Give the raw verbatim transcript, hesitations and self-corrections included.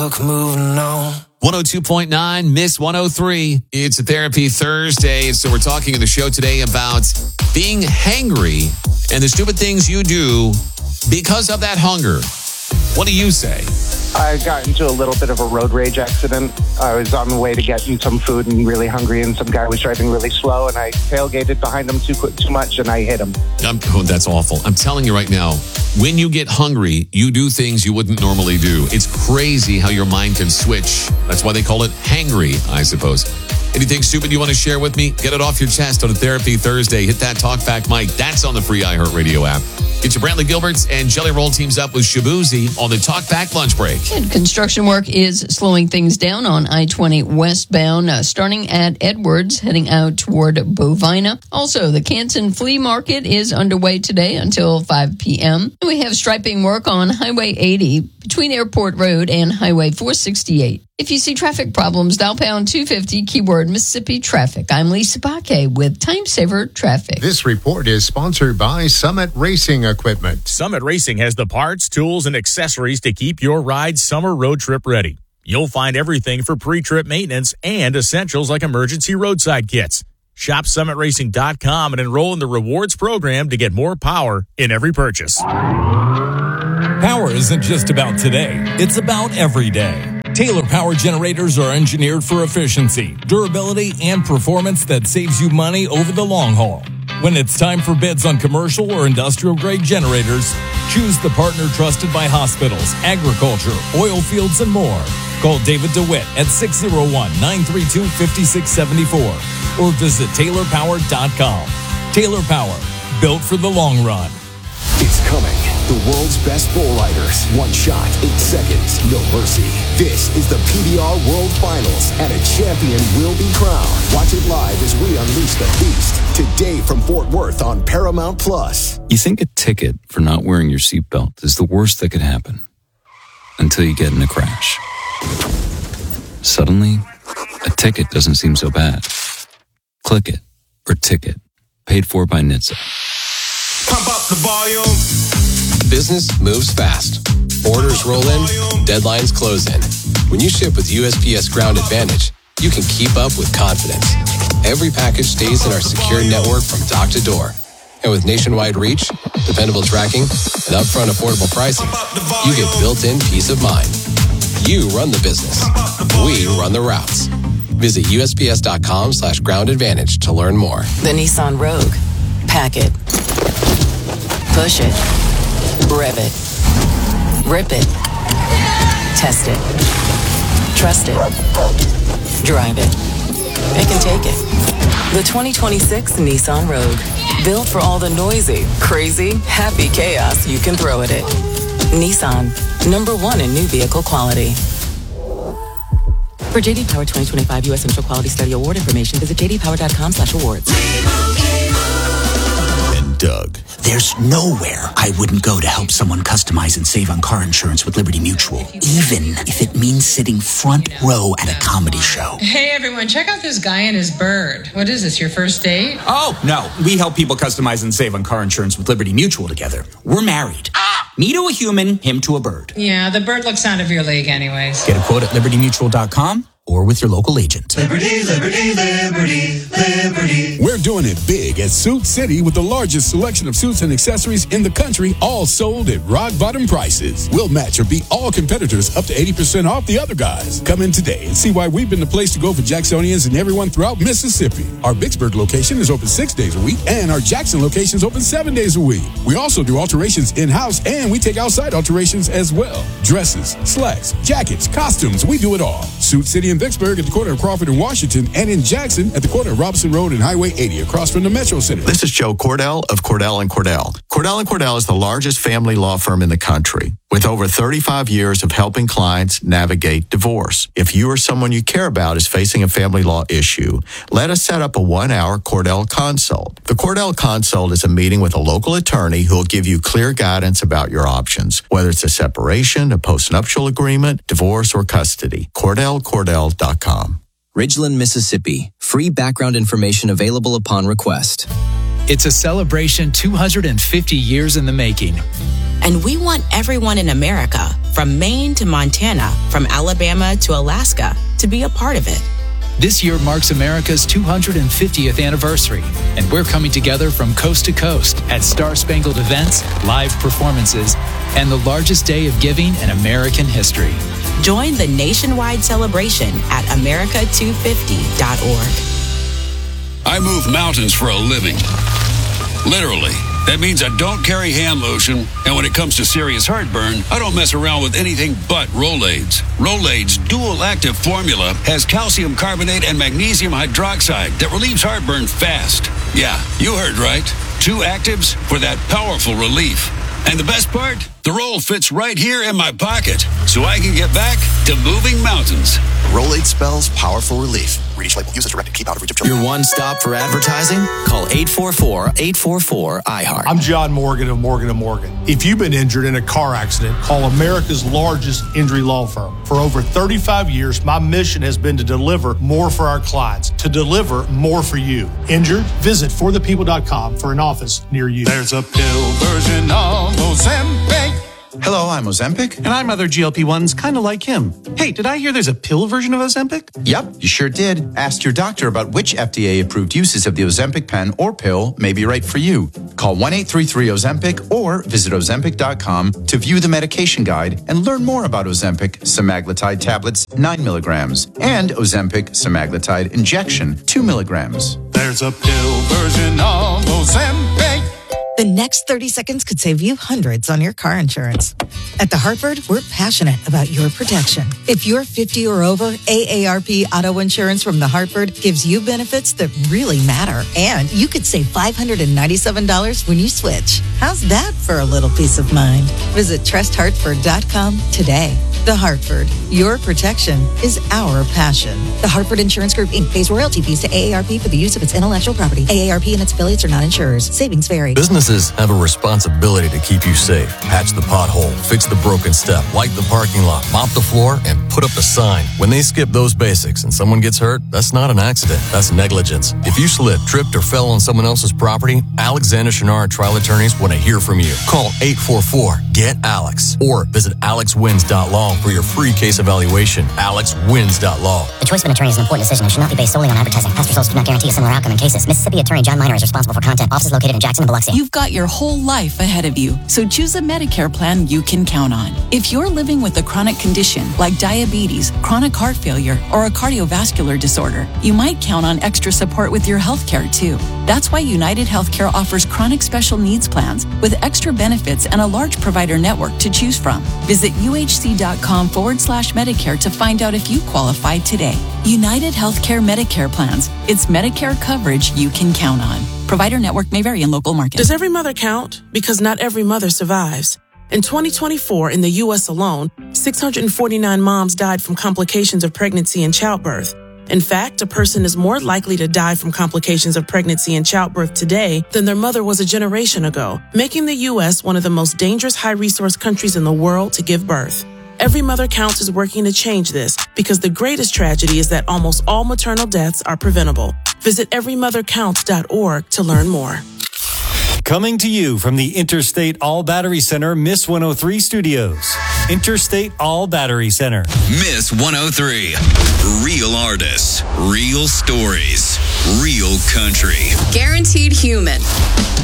Moving on. one oh two point nine, Miss one oh three. It's a Therapy Thursday. So we're talking in the show today about being hangry and the stupid things you do because of that hunger. What do you say? I got into a little bit of a road rage accident. I was on the way to getting some food and really hungry, and some guy was driving really slow, and I tailgated behind him too quick, too much, and I hit him. I'm, oh, that's awful. I'm telling you right now, when you get hungry, you do things you wouldn't normally do. It's crazy how your mind can switch. That's why they call it hangry, I suppose. Anything stupid you want to share with me? Get it off your chest on a Therapy Thursday. Hit that talkback mic. That's on the free iHeartRadio app. Get your Brantley Gilberts and Jelly Roll teams up with Shabuzi on the Talkback lunch break. And construction work is slowing things down on I twenty westbound, uh, starting at Edwards, heading out toward Bovina. Also, the Canton Flea Market is underway today until five p.m. We have striping work on Highway eighty between Airport Road and Highway four sixty-eight. If you see traffic problems, dial pound two fifty, keyword Mississippi Traffic. I'm Lisa Baque with Time Saver Traffic. This report is sponsored by Summit Racing Equipment. Summit Racing has the parts, tools, and accessories to keep your ride summer road trip ready. You'll find everything for pre-trip maintenance and essentials like emergency roadside kits. Shop summit racing dot com and enroll in the rewards program to get more power in every purchase. Power isn't just about today, it's about every day. Taylor Power generators are engineered for efficiency, durability, and performance that saves you money over the long haul. When it's time for bids on commercial or industrial-grade generators, choose the partner trusted by hospitals, agriculture, oil fields, and more. Call David DeWitt at six oh one, nine three two, five six seven four or visit taylor power dot com. Taylor Power, built for the long run. It's coming. The world's best bull riders. One shot, eight seconds, no mercy. This is the P B R World Finals, and a champion will be crowned. Watch it live as we unleash the beast. Today from Fort Worth on Paramount Plus. You think a ticket for not wearing your seatbelt is the worst that could happen until you get in a crash. Suddenly, a ticket doesn't seem so bad. Click it or ticket. Paid for by N H T S A. Pump up the volume. Business moves fast. Orders roll in, deadlines close in. When you ship with U S P S Ground Advantage, you can keep up with confidence. Every package stays in our secure network from dock to door. And with nationwide reach, dependable tracking, and upfront affordable pricing, you get built-in peace of mind. You run the business. We run the routes. Visit U S P S dot com slash ground advantage to learn more. The Nissan Rogue. Pack it. Push it. Rev it. Rip it. Test it. Trust it. Drive it. It can take it. The twenty twenty-six Nissan Rogue. Built for all the noisy, crazy, happy chaos you can throw at it. Nissan. Number one in new vehicle quality. For J D Power twenty twenty-five U S Central Quality Study Award information, visit j d power dot com slash awards. And Doug. There's nowhere I wouldn't go to help someone customize and save on car insurance with Liberty Mutual, even if it means sitting front row at a comedy show. Hey, everyone, check out this guy and his bird. What is this, your first date? Oh, no. We help people customize and save on car insurance with Liberty Mutual together. We're married. Ah! Me to a human, him to a bird. Yeah, the bird looks out of your league anyways. Get a quote at liberty mutual dot com or with your local agent. Liberty, liberty, liberty, liberty. We're doing it big at Suit City with the largest selection of suits and accessories in the country, all sold at rock bottom prices. We'll match or beat all competitors up to eighty percent off the other guys. Come in today and see why we've been the place to go for Jacksonians and everyone throughout Mississippi. Our Vicksburg location is open six days a week, and our Jackson location is open seven days a week. We also do alterations in-house, and we take outside alterations as well. Dresses, slacks, jackets, costumes, we do it all. Suit City in Vicksburg at the corner of Crawford and Washington, and in Jackson at the corner of Robinson Road and Highway eighty across from the Metro Center. This is Joe Cordell of Cordell and Cordell. Cordell and Cordell is the largest family law firm in the country with over thirty-five years of helping clients navigate divorce. If you or someone you care about is facing a family law issue, let us set up a one-hour Cordell Consult. The Cordell Consult is a meeting with a local attorney who will give you clear guidance about your options, whether it's a separation, a postnuptial agreement, divorce, or custody. Cordell Cordell dot com. Ridgeland, Mississippi. Free background information available upon request. It's a celebration two hundred fifty years in the making. And we want everyone in America, from Maine to Montana, from Alabama to Alaska, to be a part of it. This year marks America's two hundred fiftieth anniversary, and we're coming together from coast to coast at Star-Spangled events, live performances, and the largest day of giving in American history. Join the nationwide celebration at America two fifty dot org. I move mountains for a living. Literally. That means I don't carry hand lotion, and when it comes to serious heartburn, I don't mess around with anything but Rolaids. Rolaids' dual-active formula has calcium carbonate and magnesium hydroxide that relieves heartburn fast. Yeah, you heard right. Two actives for that powerful relief. And the best part? The roll fits right here in my pocket, so I can get back to moving mountains. Rolade spells powerful relief. Read each label. Use as directed. Keep out of reach of children. Your one stop for advertising? Call eight four four, eight four four, I heart. I'm John Morgan of Morgan and Morgan. If you've been injured in a car accident, call America's largest injury law firm. For over thirty-five years, my mission has been to deliver more for our clients, to deliver more for you. Injured? Visit for the people dot com for an office near you. There's a pill version of Ozempic. Hello, I'm Ozempic. And I'm other G L P ones, kind of like him. Hey, did I hear there's a pill version of Ozempic? Yep, you sure did. Ask your doctor about which F D A-approved uses of the Ozempic pen or pill may be right for you. Call one eight three three Ozempic or visit Ozempic dot com to view the medication guide and learn more about Ozempic semaglutide tablets, nine milligrams, and Ozempic semaglutide injection, two milligrams. There's a pill version of Ozempic. The next thirty seconds could save you hundreds on your car insurance. At The Hartford, we're passionate about your protection. If you're fifty or over, A A R P Auto Insurance from The Hartford gives you benefits that really matter. And you could save five hundred ninety-seven dollars when you switch. How's that for a little peace of mind? Visit trust hartford dot com today. The Hartford, your protection is our passion. The Hartford Insurance Group, Incorporated pays royalty fees to A A R P for the use of its intellectual property. A A R P and its affiliates are not insurers. Savings vary. Businesses have a responsibility to keep you safe. Patch the pothole, fix the broken step, light the parking lot, mop the floor, and put up the sign. When they skip those basics and someone gets hurt, that's not an accident. That's negligence. If you slipped, tripped, or fell on someone else's property, Alexander Shinard Trial Attorneys want to hear from you. Call eight four four, G E T ALEX or visit alex wins dot law for your free case evaluation. alex wins dot law. The choice of an attorney is an important decision and should not be based solely on advertising. Past results do not guarantee a similar outcome in cases. Mississippi Attorney John Miner is responsible for content. Office is located in Jackson and Biloxi. You've got your whole life ahead of you, so choose a Medicare plan you can count on. If you're living with a chronic condition like diabetes, chronic heart failure, or a cardiovascular disorder, you might count on extra support with your health care too. That's why United Healthcare offers chronic special needs plans with extra benefits and a large provider network to choose from. Visit uhc.com forward slash Medicare to find out if you qualify today. United Healthcare Medicare plans. It's Medicare coverage you can count on. Provider network may vary in local markets. Does every mother count? Because not every mother survives. In twenty twenty-four, in the U S alone, six hundred forty-nine moms died from complications of pregnancy and childbirth. In fact, a person is more likely to die from complications of pregnancy and childbirth today than their mother was a generation ago, making the U S one of the most dangerous high-resource countries in the world to give birth. Every Mother Counts is working to change this because the greatest tragedy is that almost all maternal deaths are preventable. Visit every mother counts dot org to learn more. Coming to you from the Interstate All Battery Center, Miss one oh three Studios. Interstate All Battery Center. Miss one oh three. Real artists, real stories, real country. Guaranteed human.